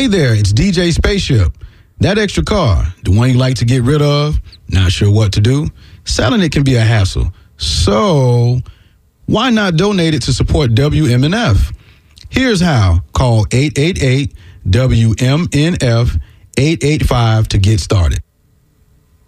Hey there, it's DJ Spaceship. That extra car, the one you like to get rid of, not sure what to do, selling it can be a hassle. So why not donate it to support WMNF? Here's how. Call 888-WMNF 885 to get started.